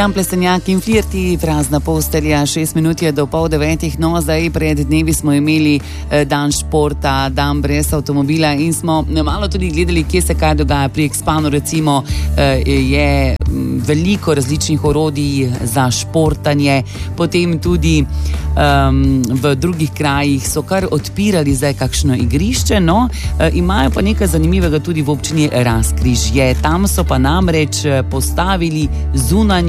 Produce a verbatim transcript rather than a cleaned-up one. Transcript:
Plestenjak in flirti, prazna postelja, šest minut je do pol devetih, no zdaj pred dnevi smo imeli dan športa, dan brez avtomobila in smo malo tudi gledali, kje se kaj dogaja. Pri Expanu recimo je veliko različnih orodij za športanje, potem tudi um, v drugih krajih so kar odpirali zdaj kakšno igrišče, no imajo pa nekaj zanimivega tudi v občini Razkrižje. Tam so pa namreč postavili zunanji